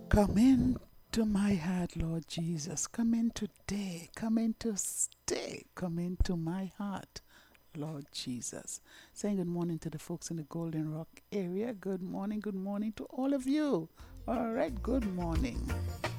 Come into my heart, Lord Jesus. Come in today. Come in to stay. Come into my heart, Lord Jesus. Saying good morning to the folks in the Golden Rock area. Good morning to all of you. All right, good morning.